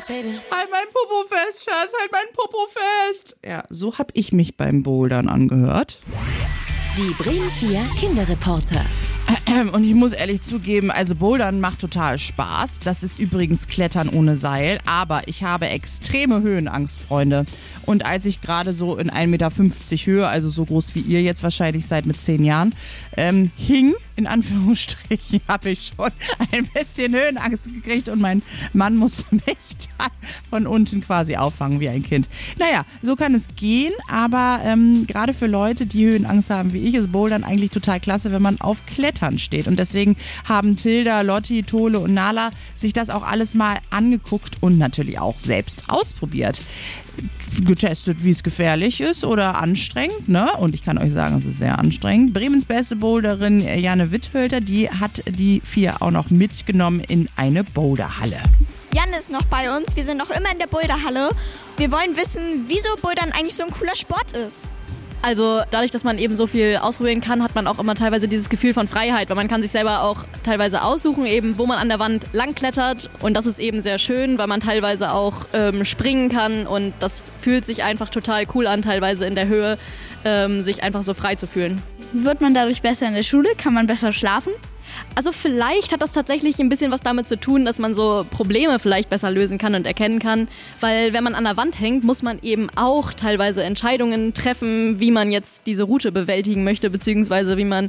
Halt mein Popo fest, Schatz, halt mein Popo fest. Ja, so hab ich mich beim Bouldern angehört. Die Bremen 4 Kinderreporter. Und ich muss ehrlich zugeben, also Bouldern macht total Spaß. Das ist übrigens Klettern ohne Seil. Aber ich habe extreme Höhenangst, Freunde. Und als ich gerade so in 1,50 Meter Höhe, also so groß wie ihr jetzt wahrscheinlich seid mit 10 Jahren, hing, in Anführungsstrichen, habe ich schon ein bisschen Höhenangst gekriegt. Und mein Mann musste mich dann von unten quasi auffangen wie ein Kind. Naja, so kann es gehen. Aber gerade für Leute, die Höhenangst haben wie ich, ist Bouldern eigentlich total klasse, wenn man auf Klettern steht. Und deswegen haben Tilda, Lotti, Tole und Nala sich das auch alles mal angeguckt und natürlich auch selbst ausprobiert. Getestet, wie es gefährlich ist oder anstrengend, ne? Und ich kann euch sagen, es ist sehr anstrengend. Bremens beste Boulderin Janne Witthölter, die hat die 4 auch noch mitgenommen in eine Boulderhalle. Jan ist noch bei uns, wir sind noch immer in der Boulderhalle. Wir wollen wissen, wieso Bouldern eigentlich so ein cooler Sport ist. Also dadurch, dass man eben so viel ausprobieren kann, hat man auch immer teilweise dieses Gefühl von Freiheit, weil man kann sich selber auch teilweise aussuchen, eben wo man an der Wand lang klettert, und das ist eben sehr schön, weil man teilweise auch springen kann, und das fühlt sich einfach total cool an, teilweise in der Höhe, sich einfach so frei zu fühlen. Wird man dadurch besser in der Schule? Kann man besser schlafen? Also vielleicht hat das tatsächlich ein bisschen was damit zu tun, dass man so Probleme vielleicht besser lösen kann und erkennen kann, weil wenn man an der Wand hängt, muss man eben auch teilweise Entscheidungen treffen, wie man jetzt diese Route bewältigen möchte, beziehungsweise wie man